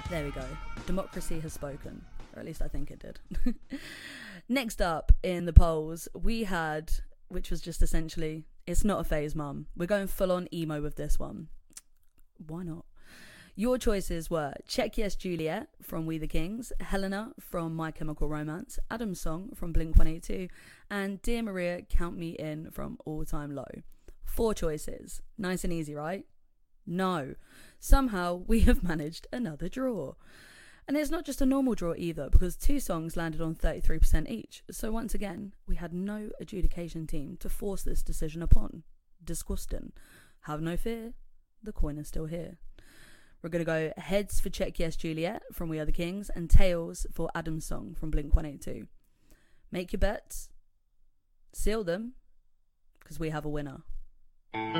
There we go. Democracy has spoken. Or at least I think it did. Next up in the polls, we had, which was just essentially, it's not a phase, mum. We're going full on emo with this one. Why not? Your choices were Check Yes Juliet from We the Kings, Helena from My Chemical Romance, Adam's Song from Blink-182, and Dear Maria, Count Me In from All Time Low. 4 choices. Nice and easy, right? No. Somehow we have managed another draw. And it's not just a normal draw either, because 2 songs landed on 33% each. So once again, we had no adjudication team to force this decision upon. Disgusting. Have no fear, the coin is still here. We're going to go heads for Check Yes Juliet from We Are the Kings and tails for Adam's Song from Blink-182. Make your bets, seal them, because we have a winner.